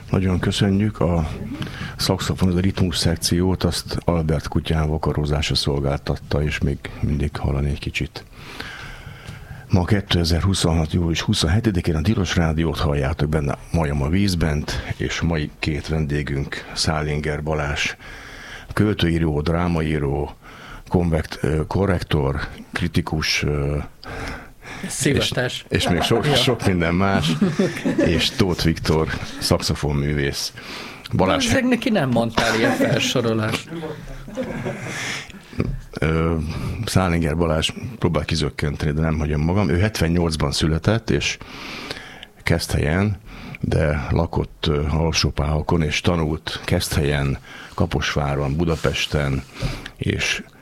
Nagyon köszönjük. A szaxofon, az a ritmus szekciót, azt Albert Kutyán vokarozása szolgáltatta, és még mindig hallani egy kicsit. Ma 2026. július 27-én a Tilos Rádiót halljátok, benne Majom a vízbent, és mai két vendégünk Szálinger Balázs, költőíró, drámaíró, korrektor, kritikus, és még sok minden más, és Tóth Viktor, szaxofonművész. Balázs... Ezek neki nem mondtál ilyen felsorolást. Szálinger Balázs, próbál kizökkenteni, de nem hagyom magam. Ő 78-ban született, és Keszthelyen, de lakott Alsópáhokon, és tanult Keszthelyen, Kaposváron, Budapesten, és